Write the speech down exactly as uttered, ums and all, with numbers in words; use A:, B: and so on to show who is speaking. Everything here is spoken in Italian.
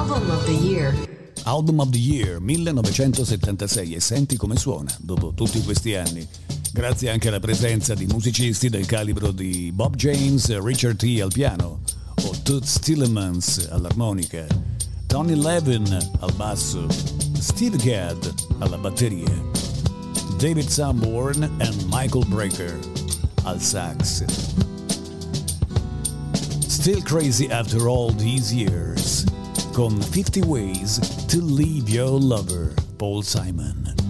A: Album of the Year.
B: Album of the Year millenovecentosettantasei, e senti come suona dopo tutti questi anni. Grazie anche alla presenza di musicisti del calibro di Bob James, Richard T. al piano o Toots Tillemans all'armonica, Tony Levin al basso, Steve Gadd alla batteria, David Sanborn e Michael Brecker al sax. Still Crazy After All These Years con fifty Ways to Leave Your Lover, Paul Simon.